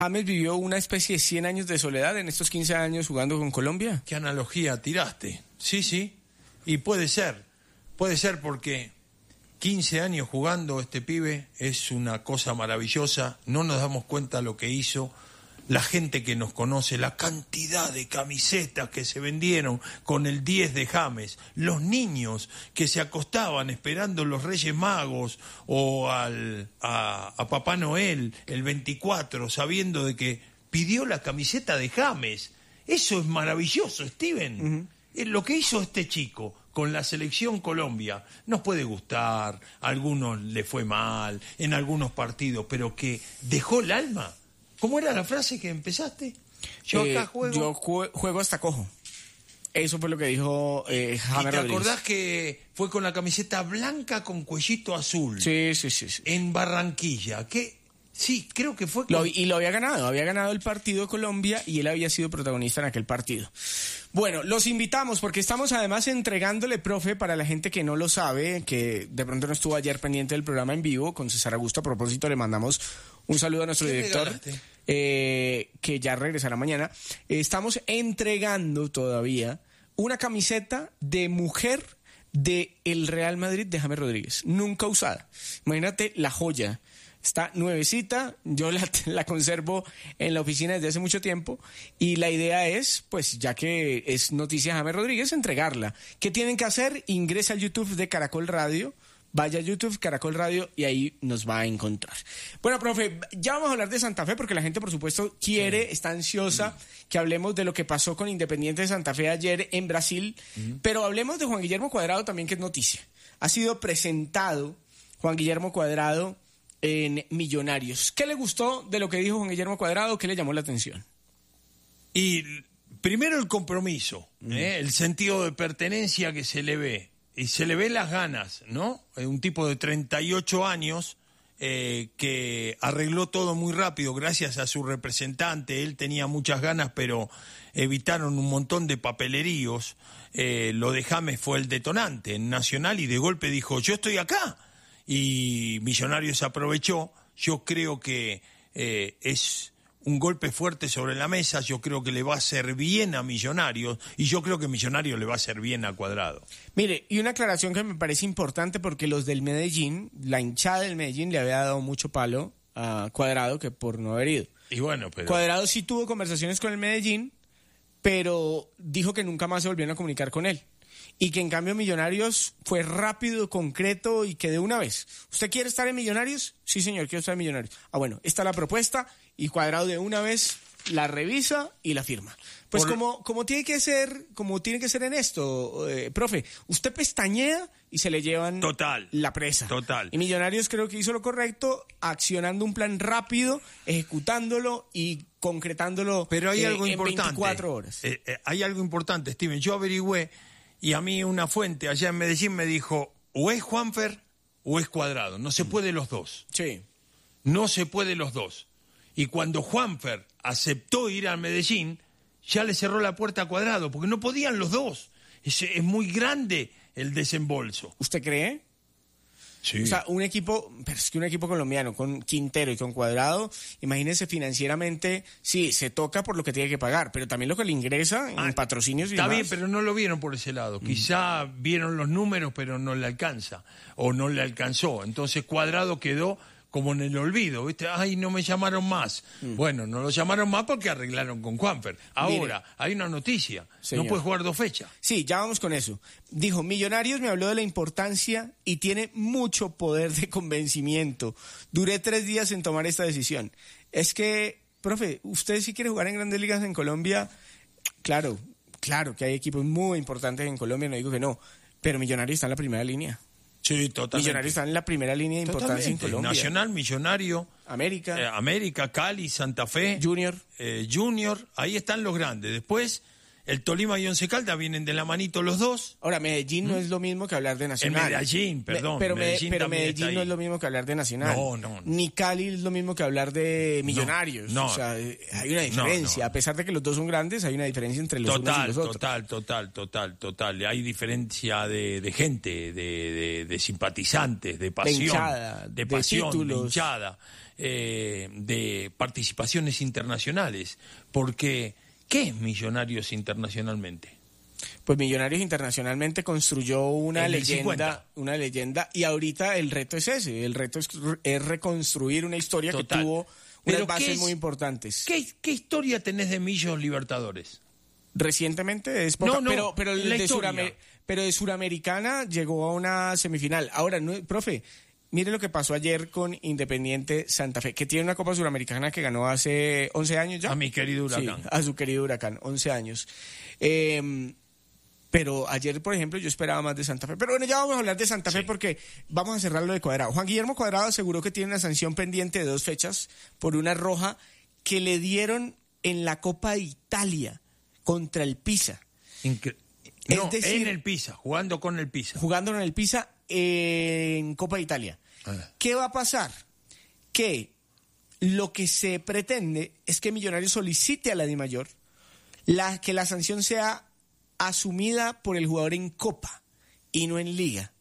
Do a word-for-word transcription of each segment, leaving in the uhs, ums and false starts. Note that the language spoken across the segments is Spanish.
James vivió una especie de cien años de soledad en estos quince años jugando con Colombia. ¿Qué analogía tiraste? Sí, sí, y puede ser, puede ser porque quince años jugando este pibe es una cosa maravillosa, no nos damos cuenta lo que hizo, la gente que nos conoce, la cantidad de camisetas que se vendieron con el diez de James, los niños que se acostaban esperando los Reyes Magos o al, a, a Papá Noel el veinticuatro, sabiendo de que pidió la camiseta de James. Eso es maravilloso, Steven. Uh-huh. Lo que hizo este chico con la selección Colombia nos puede gustar, a algunos le fue mal, en algunos partidos, pero que dejó el alma. ¿Cómo era la frase que empezaste? Yo acá juego... Eh, yo juego hasta cojo. Eso fue lo que dijo eh, James ¿Y te Rodríguez. acordás que fue con la camiseta blanca con cuellito azul? Sí, sí, sí. sí. En Barranquilla. ¿Qué? Sí, creo que fue... Con... Lo, y lo había ganado. Había ganado el partido de Colombia y él había sido protagonista en aquel partido. Bueno, los invitamos porque estamos además entregándole, profe, para la gente que no lo sabe, que de pronto no estuvo ayer pendiente del programa en vivo, con César Augusto. A propósito, le mandamos un saludo a nuestro director, eh, que ya regresará mañana. Eh, estamos entregando todavía una camiseta de mujer de el Real Madrid de James Rodríguez, nunca usada. Imagínate la joya. Está nuevecita, yo la, la conservo en la oficina desde hace mucho tiempo y la idea es, pues ya que es noticia James Rodríguez, entregarla. ¿Qué tienen que hacer? Ingresa al YouTube de Caracol Radio, vaya a YouTube, Caracol Radio, y ahí nos va a encontrar. Bueno, profe, ya vamos a hablar de Santa Fe porque la gente, por supuesto, quiere, sí. está ansiosa sí. que hablemos de lo que pasó con Independiente de Santa Fe ayer en Brasil, uh-huh. pero hablemos de Juan Guillermo Cuadrado también, que es noticia. Ha sido presentado Juan Guillermo Cuadrado en Millonarios. ¿Qué le gustó de lo que dijo Juan Guillermo Cuadrado? ¿Qué le llamó la atención? Y primero el compromiso, mm. ¿eh? el sentido de pertenencia que se le ve. Y se le ve las ganas, ¿no? Un tipo de treinta y ocho años eh, que arregló todo muy rápido gracias a su representante. Él tenía muchas ganas, pero evitaron un montón de papeleríos. Eh, lo de James fue el detonante en Nacional y de golpe dijo, yo estoy acá. Y Millonarios aprovechó. Yo creo que eh, es un golpe fuerte sobre la mesa. Yo creo que le va a hacer bien a Millonarios y yo creo que Millonarios le va a hacer bien a Cuadrado. Mire, y una aclaración que me parece importante porque los del Medellín, la hinchada del Medellín le había dado mucho palo a Cuadrado que por no haber ido. Y bueno, pero... Cuadrado sí tuvo conversaciones con el Medellín, pero dijo que nunca más se volvieron a comunicar con él. Y que en cambio Millonarios fue rápido, concreto y que de una vez. ¿Usted quiere estar en Millonarios? Sí, señor, quiero estar en Millonarios. Ah, bueno, esta es la propuesta y Cuadrado de una vez la revisa y la firma. Pues Por... como, como tiene que ser, como tiene que ser en esto, eh, profe, usted pestañea y se le llevan total, la presa. Total. Y Millonarios creo que hizo lo correcto, accionando un plan rápido, ejecutándolo y concretándolo. Pero hay eh, algo en importante. veinticuatro horas. Eh, eh, hay algo importante, Steven. Yo averigüé. Y a mí una fuente allá en Medellín me dijo, o es Juanfer o es Cuadrado. No se puede los dos. Sí. No se puede los dos. Y cuando Juanfer aceptó ir a Medellín, ya le cerró la puerta a Cuadrado, porque no podían los dos. Es, es muy grande el desembolso. ¿Usted cree? Sí. O sea, un equipo, pero es que un equipo colombiano con Quintero y con Cuadrado, imagínense financieramente, sí, se toca por lo que tiene que pagar, pero también lo que le ingresa en ah, patrocinios y Está demás. bien, pero no lo vieron por ese lado. Mm. Quizá vieron los números, pero no le alcanza, o no le alcanzó. Entonces Cuadrado quedó como en el olvido, ¿viste? Ay, no me llamaron más. Mm. Bueno, no lo llamaron más porque arreglaron con Juanfer. Ahora, Mire, hay una noticia. Señor. No puede jugar dos fechas. Sí, ya vamos con eso. Dijo, Millonarios me habló de la importancia y tiene mucho poder de convencimiento. Duré tres días en tomar esta decisión. Es que, profe, usted si quiere jugar en Grandes Ligas en Colombia, claro, claro que hay equipos muy importantes en Colombia, no digo que no, pero Millonarios está en la primera línea. Sí, totalmente. Millonarios están en la primera línea de importancia totalmente. En Colombia. Nacional, Millonario, América, eh, América, Cali, Santa Fe, Junior, eh, Junior, ahí están los grandes. Después El Tolima y Once Caldas vienen de la manito los dos. Ahora, Medellín ¿Mm? no es lo mismo que hablar de Nacional. En Medellín, perdón. Me, pero Medellín, me, pero Medellín no es lo mismo que hablar de Nacional. No, no, no. Ni Cali es lo mismo que hablar de Millonarios. No, no. O sea, hay una diferencia. No, no. A pesar de que los dos son grandes, hay una diferencia entre los total, unos y los otros. Total, total, total, total. Hay diferencia de, de gente, de, de, de simpatizantes, de pasión. De hinchada. De pasión, de, de hinchada. Eh, de participaciones internacionales. Porque, ¿qué es Millonarios internacionalmente? Pues Millonarios internacionalmente construyó una leyenda, una leyenda, y ahorita el reto es ese, el reto es, es reconstruir una historia Total. que tuvo unas bases es, muy importantes. ¿qué, ¿Qué historia tenés de Millos Libertadores? Recientemente es poca, no, no, pero, pero, de Suramer, pero de Suramericana llegó a una semifinal. Ahora, no, profe, mire lo que pasó ayer con Independiente Santa Fe, que tiene una Copa Suramericana que ganó hace once años ya. A mi querido Huracán. Sí, a su querido Huracán, once años. Eh, pero ayer, por ejemplo, yo esperaba más de Santa Fe. Pero bueno, ya vamos a hablar de Santa sí. Fe porque vamos a cerrar lo de Cuadrado. Juan Guillermo Cuadrado aseguró que tiene una sanción pendiente de dos fechas por una roja que le dieron en la Copa de Italia contra el Pisa. Incre- no, es decir, en el Pisa, jugando con el Pisa. Jugando en el Pisa en Copa de Italia. Ah. ¿Qué va a pasar? Que lo que se pretende es que Millonarios solicite a la DIMAYOR la, que la sanción sea asumida por el jugador en Copa y no en Liga.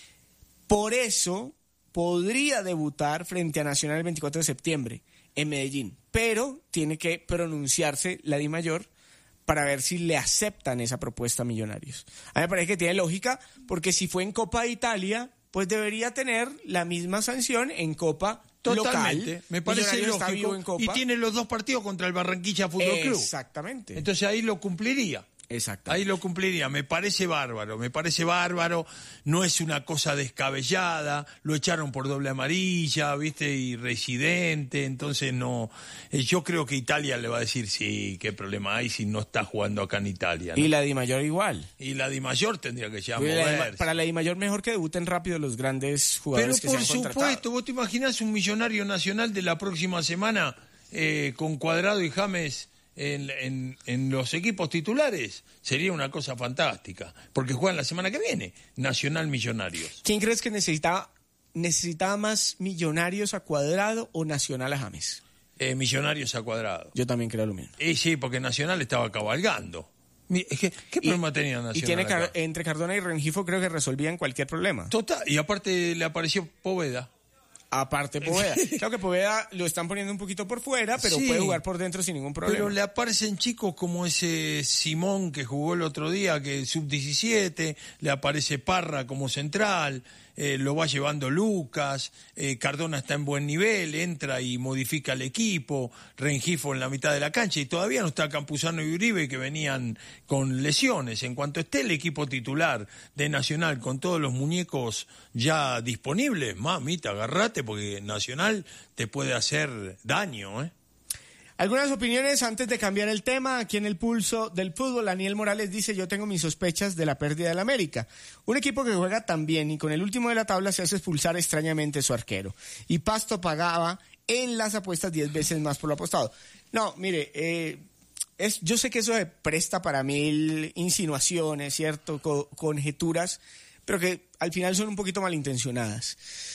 Por eso podría debutar frente a Nacional el veinticuatro de septiembre en Medellín, pero tiene que pronunciarse la DIMAYOR para ver si le aceptan esa propuesta a Millonarios. A mí me parece que tiene lógica, porque si fue en Copa de Italia, pues debería tener la misma sanción en Copa Totalmente, local. Me parece lógico. En Copa. Y tiene los dos partidos contra el Barranquilla Fútbol Club. Exactamente. Entonces ahí lo cumpliría. Exacto. Ahí lo cumpliría. Me parece bárbaro, me parece bárbaro. No es una cosa descabellada. Lo echaron por doble amarilla, ¿viste? Y residente. Entonces no. Yo creo que Italia le va a decir, sí, qué problema hay si no está jugando acá en Italia, ¿no? Y la DIMAYOR igual. Y la DIMAYOR tendría que ya moverse. moverse. Para la DIMAYOR mejor que debuten rápido los grandes jugadores Pero que se han contratado. Pero por supuesto, ¿vos te imaginás un Millonario Nacional de la próxima semana eh, con Cuadrado y James En, en, en los equipos titulares? Sería una cosa fantástica, porque juegan la semana que viene, Nacional Millonarios. ¿Quién crees que necesitaba, necesitaba más Millonarios a Cuadrado o Nacional a James? Eh, millonarios a Cuadrado. Yo también creo lo mismo. Y sí, porque Nacional estaba cabalgando. Es que, ¿qué y, problema tenía Nacional? Y tiene acá? Entre Cardona y Rengifo creo que resolvían cualquier problema. Total, y aparte le apareció Poveda. Aparte Poveda. Claro que Poveda lo están poniendo un poquito por fuera, pero sí, puede jugar por dentro sin ningún problema. Pero le aparecen chicos como ese Simón que jugó el otro día, que es sub diecisiete, le aparece Parra como central, eh, lo va llevando Lucas, eh, Cardona está en buen nivel, entra y modifica el equipo, Rengifo en la mitad de la cancha, y todavía no está Campuzano y Uribe, que venían con lesiones. En cuanto esté el equipo titular de Nacional con todos los muñecos ya disponibles, mamita, agarrate, porque Nacional te puede hacer daño, ¿eh? Algunas opiniones antes de cambiar el tema. Aquí en el Pulso del Fútbol, Daniel Morales dice: yo tengo mis sospechas de la pérdida del América. Un equipo que juega tan bien y con el último de la tabla se hace expulsar extrañamente su arquero. Y Pasto pagaba en las apuestas diez veces más por lo apostado. No, mire, eh, es, yo sé que eso se presta para mil insinuaciones, ¿cierto? Co- conjeturas, pero que al final son un poquito malintencionadas.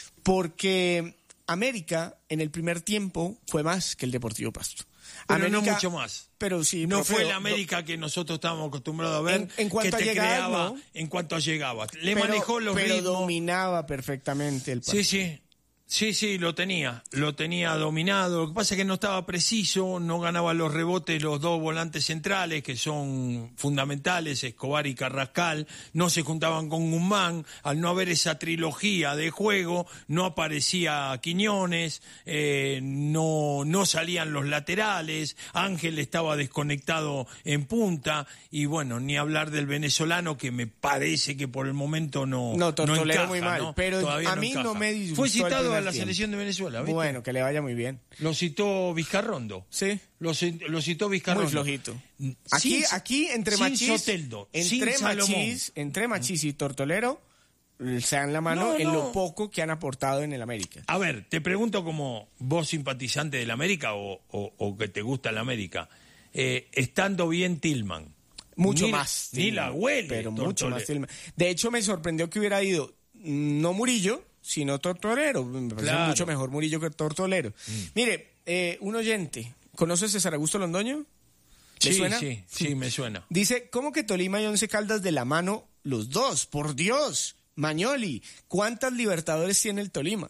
Porque América en el primer tiempo fue más que el Deportivo Pasto. Pero América, no mucho más. Pero sí, no profe, fue el América que nosotros estábamos acostumbrados a ver, en, en cuanto que te a llegar, creaba ¿no? En cuanto llegaba. Le pero, manejó los pero ritmos. dominaba perfectamente el partido. Sí, sí. Sí, sí, lo tenía, lo tenía dominado. Lo que pasa es que no estaba preciso, no ganaba los rebotes los dos volantes centrales, que son fundamentales, Escobar y Carrascal, no se juntaban con Guzmán. Al no haber esa trilogía de juego, no aparecía Quiñones, eh, no, no salían los laterales, Ángel estaba desconectado en punta, y bueno, ni hablar del venezolano, que me parece que por el momento no No, Tortolero no encaja, muy mal, ¿no? pero Todavía a no mí encaja. no me disgustó. Fue citado a la tiempo. selección de Venezuela, ¿viste? Bueno, que le vaya muy bien. Lo citó Vizcarrondo. Sí. Lo, lo citó Vizcarrondo. Muy flojito. Aquí, sin, aquí entre sin Machís, Soteldo, entre sin Machís, entre Machís y Tortolero, se dan la mano no, en no. lo poco que han aportado en el América. A ver, te pregunto como vos simpatizante del América o, o, o que te gusta el América, eh, estando bien Tillman, Mucho ni, más. Ni la huele. Pero Tortolero. mucho más. Tillman. De hecho, me sorprendió que hubiera ido no Murillo, sino Tortolero. Me parece Claro. mucho mejor Murillo que Tortolero. Mm. Mire, eh, un oyente, ¿conoce a César Augusto Londoño? ¿Le Sí, suena? sí, sí, me suena. Dice, ¿cómo que Tolima y Once Caldas de la mano los dos? Por Dios, Mañoli, ¿cuántas Libertadores tiene el Tolima?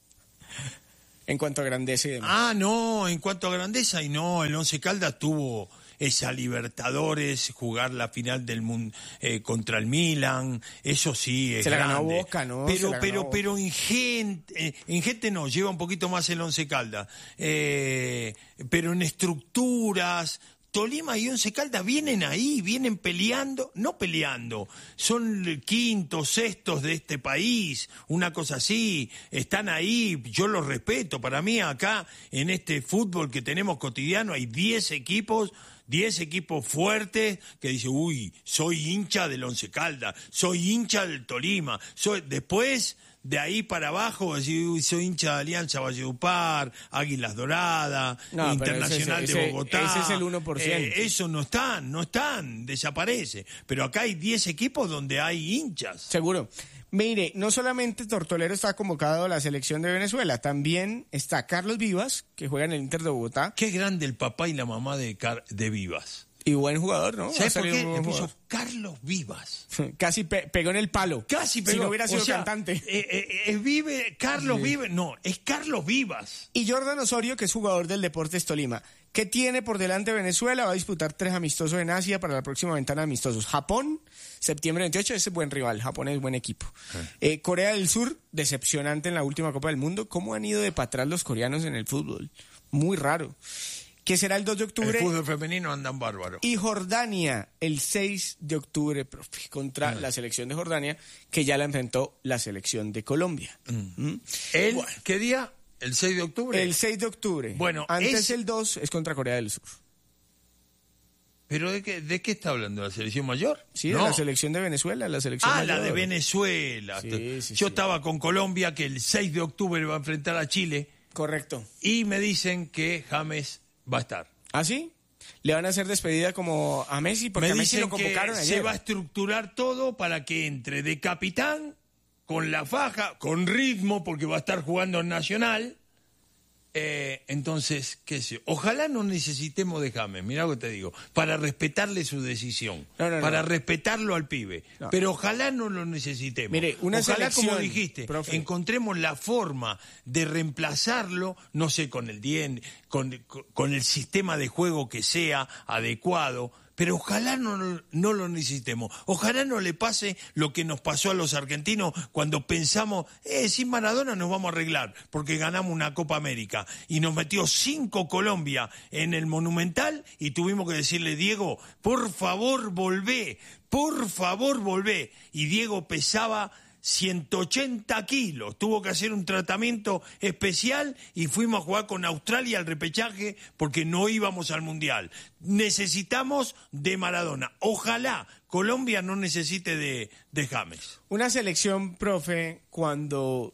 En cuanto a grandeza y demás. Ah, no, en cuanto a grandeza, y no, el Once Caldas tuvo esa Libertadores, jugar la final del mundo eh, contra el Milan, eso sí es Se la grande. ganó Boca, ¿no? Se Pero, la ganó pero, Boca. pero en gente, eh, en gente no, lleva un poquito más el Once Caldas. Eh, pero en estructuras, Tolima y Once Caldas vienen ahí, vienen peleando, no peleando, son quintos, sextos de este país, una cosa así, están ahí, yo los respeto. Para mí acá, en este fútbol que tenemos cotidiano, hay diez equipos, diez equipos fuertes que dicen, uy, soy hincha del Once Caldas, soy hincha del Tolima, soy después... De ahí para abajo, decir, uy, soy hincha de Alianza Valledupar, Águilas Doradas, No, Internacional ese- de ese- Bogotá. ese es el uno por ciento. Eh, eso no están, no están, desaparece. Pero acá hay diez equipos donde hay hinchas. Seguro. Mire, no solamente Tortolero está convocado a la selección de Venezuela, también está Carlos Vivas, que juega en el Inter de Bogotá, Qué grande el papá y la mamá de, Car- de Vivas. y buen jugador, ¿no? ¿Sabes Ha por salido qué? un Le buen puso jugador. Carlos Vivas. Casi pe- pegó en el palo. Casi pegó. Si no hubiera O sido sea, cantante. eh, eh, eh, vive, Carlos Sí. Vive, no, es Carlos Vivas. Y Jordan Osorio, que es jugador del Deportes Tolima. ¿Qué tiene por delante Venezuela? Va a disputar tres amistosos en Asia para la próxima ventana de amistosos. Japón, septiembre veintiocho, ese es buen rival. Japón es buen equipo. Eh, Corea del Sur, decepcionante en la última Copa del Mundo. ¿Cómo han ido de para atrás los coreanos en el fútbol? Muy raro. Que será el dos de octubre. El fútbol femenino andan bárbaro. Y Jordania, el seis de octubre, profe, contra la selección de Jordania, que ya la enfrentó la selección de Colombia. ¿Mm? ¿El Bueno, qué día? ¿El seis de octubre? el seis de octubre. Bueno, antes es- el dos es contra Corea del Sur. ¿Pero de qué, de qué está hablando? ¿La selección mayor? Sí, No. de la selección de Venezuela, la selección Ah, la mayor. de Venezuela. Sí, sí, Yo sí. estaba con Colombia, que el seis de octubre va a enfrentar a Chile, Correcto. y me dicen que James va a estar. ¿Ah, sí? Le van a hacer despedida como a Messi, porque Me a Messi dicen lo convocaron que ayer. se va a estructurar todo para que entre de capitán, con la faja, con ritmo, porque va a estar jugando en Nacional. Eh, entonces, qué sé yo. Ojalá no necesitemos de James, mirá lo que te digo, para respetarle su decisión, No, no, para no. respetarlo al pibe. No. Pero ojalá no lo necesitemos. Mire, una ojalá, como selección, dijiste, profe. encontremos la forma de reemplazarlo, no sé, con el dien, con, con el sistema de juego que sea adecuado. Pero ojalá no, no lo necesitemos. Ojalá no le pase lo que nos pasó a los argentinos cuando pensamos, eh, sin Maradona nos vamos a arreglar, porque ganamos una Copa América. Y nos metió cinco Colombia en el Monumental y tuvimos que decirle, Diego, por favor volvé, por favor volvé. Y Diego pesaba ciento ochenta kilos, tuvo que hacer un tratamiento especial y fuimos a jugar con Australia al repechaje porque no íbamos al Mundial. Necesitamos de Maradona. Ojalá Colombia no necesite de, de James. Una selección, profe, cuando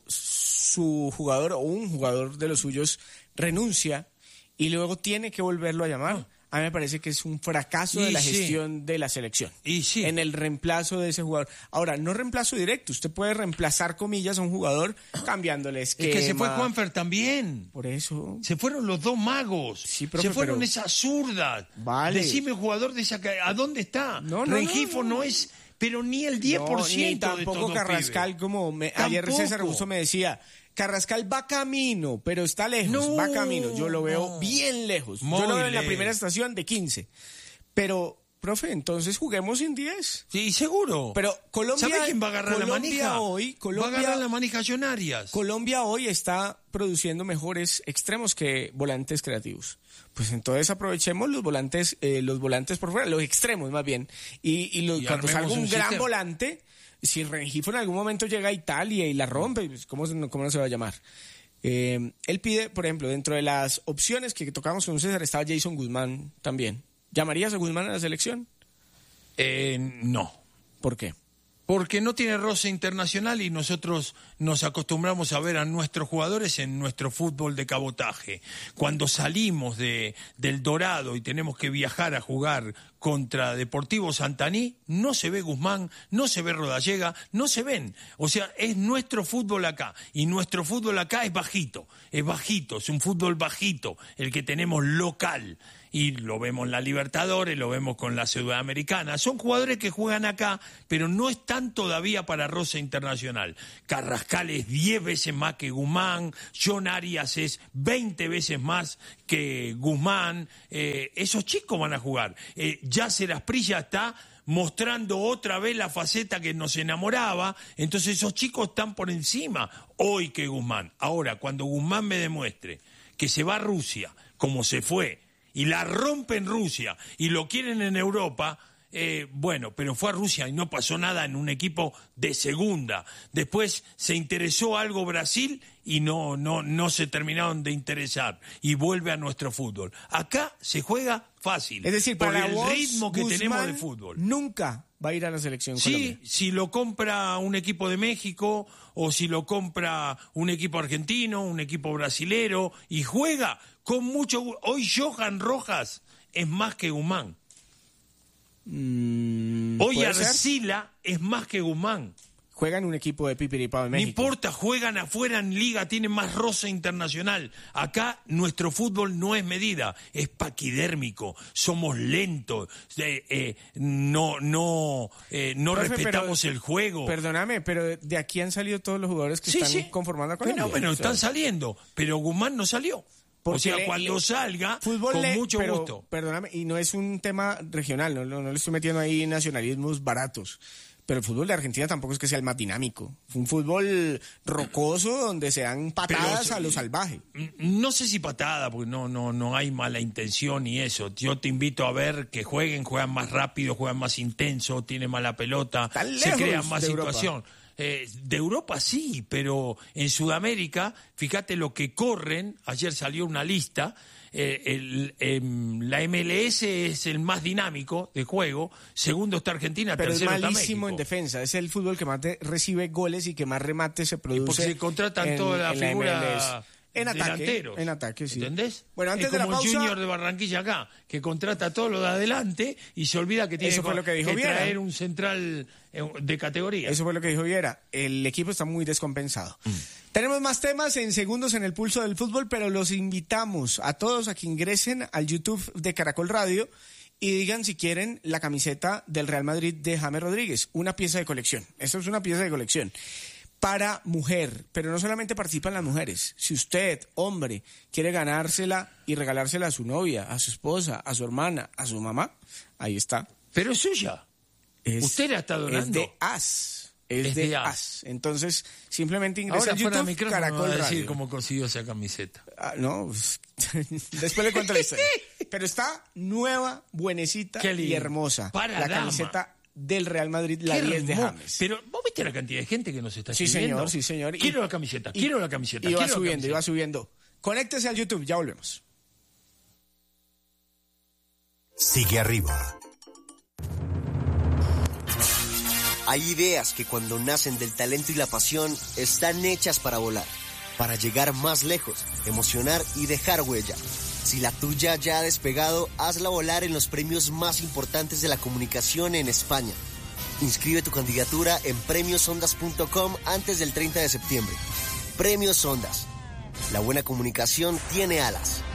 su jugador o un jugador de los suyos renuncia y luego tiene que volverlo a llamar. A mí me parece que es un fracaso Y de la sí. gestión de la selección. Y sí. En el reemplazo de ese jugador. Ahora, no reemplazo directo. Usted puede reemplazar, comillas, a un jugador cambiándole esquema. Es que se fue Juanfer también. Por eso. Se fueron los dos magos. Sí, profe, se fueron pero- esas zurdas. Vale. Decime, jugador de esa... ca- ¿A dónde está? No, no, Rengifo no, no. no es... Pero ni el diez por ciento No, ni de tampoco estos dos Carrascal, pibes. como me- ayer Tampoco. César Augusto me decía, Carrascal va camino, pero está lejos, No, va camino. Yo lo veo no. bien lejos. Muy Yo lo veo en la lejos. primera estación de quince. Pero, profe, entonces juguemos sin diez. Sí, seguro. Pero Colombia- ¿Sabe quién va a agarrar Colombia la manija? hoy- Colombia- va a agarrar la manija Jonarias. Colombia hoy está produciendo mejores extremos que volantes creativos. Pues entonces aprovechemos los volantes, eh, los volantes por fuera, los extremos más bien. Y, y, los- Y cuando armemos salga un, un gran sistema. volante, si Rengifo en algún momento llega a Italia y la rompe, pues, ¿cómo, se- cómo no se va a llamar? Eh, él pide, por ejemplo, dentro de las opciones que tocamos con César estaba Jason Guzmán también. ¿Llamarías a Guzmán a la selección? Eh, no. ¿Por qué? Porque no tiene roce internacional y nosotros nos acostumbramos a ver a nuestros jugadores en nuestro fútbol de cabotaje. Cuando salimos de, del Dorado y tenemos que viajar a jugar contra Deportivo Santaní, no se ve Guzmán, no se ve Rodallega, no se ven. O sea, es nuestro fútbol acá, y nuestro fútbol acá es bajito, es bajito, es un fútbol bajito, el que tenemos local. Y lo vemos en la Libertadores, lo vemos con la Sudamericana. Son jugadores que juegan acá, pero no están todavía para roce internacional. Carrascal es diez veces más que Guzmán, John Arias es veinte veces más que Guzmán. Eh, esos chicos van a jugar. Eh, Yasser Asprilla está mostrando otra vez la faceta que nos enamoraba, entonces esos chicos están por encima hoy que Guzmán. Ahora, cuando Guzmán me demuestre que se va a Rusia, como se fue, y la rompe en Rusia, y lo quieren en Europa, eh, bueno, pero fue a Rusia y no pasó nada en un equipo de segunda. Después se interesó algo Brasil y no, no, no se terminaron de interesar, y vuelve a nuestro fútbol. Acá se juega fácil, es decir, por para el vos, ritmo que Guzmán tenemos de fútbol. Nunca va a ir a la selección Sí, Colombia. si lo compra un equipo de México, o si lo compra un equipo argentino, un equipo brasilero, y juega con mucho... Hoy Johan Rojas es más que Guzmán. Mm, Hoy ¿puede ser? Arcila es más que Guzmán. Juega en un equipo de Pipiripao de No México. importa, juegan afuera en liga, tienen más roce internacional. Acá nuestro fútbol no es medida, es paquidérmico, somos lentos, eh, eh, no, no, eh, no Profe, respetamos pero- el juego. Perdóname, pero de aquí han salido todos los jugadores que Sí, están sí. conformando a Colombia. Bueno, bueno, O sea, están saliendo, pero Guzmán no salió. porque O sea, le- cuando le- salga, fútbol con le- mucho pero, gusto. Perdóname, y no es un tema regional, no, no, no le estoy metiendo ahí nacionalismos baratos. Pero el fútbol de Argentina tampoco es que sea el más dinámico. Fue un fútbol rocoso donde se dan patadas Pero- a lo salvaje. No sé si patada, porque no, no, no hay mala intención ni eso. Yo te invito a ver que jueguen, juegan más rápido, juegan más intenso, tienen mala pelota, Están se lejos crean más de Europa. situación. Eh, de Europa sí, pero en Sudamérica, fíjate lo que corren. Ayer salió una lista. Eh, el, em, la M L S es el más dinámico de juego. Segundo está Argentina, Pero es tercero está malísimo México. en defensa. Es el fútbol que más de- recibe goles y que más remates se produce. Porque se contratan en- toda la en figura M L S. En ataque, delanteros. en ataque, sí. ¿Entendés? Bueno, antes es de la como el pausa- Junior de Barranquilla acá, que contrata todo lo de adelante y se olvida que tiene Eso fue lo que dijo Viera. traer un central eh, de categoría. Eso fue lo que dijo Viera. El equipo está muy descompensado. Mm. Tenemos más temas en segundos en el pulso del fútbol, pero los invitamos a todos a que ingresen al YouTube de Caracol Radio y digan si quieren la camiseta del Real Madrid de James Rodríguez, una pieza de colección. Esto es una pieza de colección para mujer, pero no solamente participan las mujeres. Si usted, hombre, quiere ganársela y regalársela a su novia, a su esposa, a su hermana, a su mamá, ahí está. Pero es suya. Es- Usted la está donando. Es de As. Es, Es de, de As. As. Entonces, simplemente ingresa Ahora en fuera de YouTube, micrófono me Caracol va a decir Radio. cómo consiguió esa camiseta. Ah, no, pues, después le cuento la historia. Pero está nueva, buenecita Qué lindo. y hermosa. Para la dama. camiseta del Real Madrid, la Qué diez de hermoso. James. Pero vos viste la cantidad de gente que nos está Sí, escribiendo. señor, sí, señor. Y- Quiero la camiseta, y- quiero la camiseta. Y va quiero la subiendo, y va camiseta. subiendo. Conéctese al YouTube, ya volvemos. Sigue arriba. Hay ideas que cuando nacen del talento y la pasión están hechas para volar, para llegar más lejos, emocionar y dejar huella. Si la tuya ya ha despegado, hazla volar en los premios más importantes de la comunicación en España. Inscribe tu candidatura en premios ondas punto com antes del treinta de septiembre. Premios Ondas. La buena comunicación tiene alas.